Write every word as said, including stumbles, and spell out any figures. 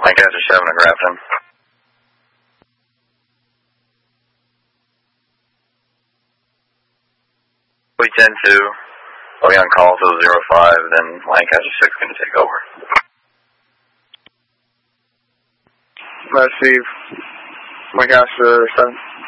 Lancaster seven to Grafton. We ten two. I'll be on call till zero five, then Lancaster six going to take over. Let's see. Lancaster seven.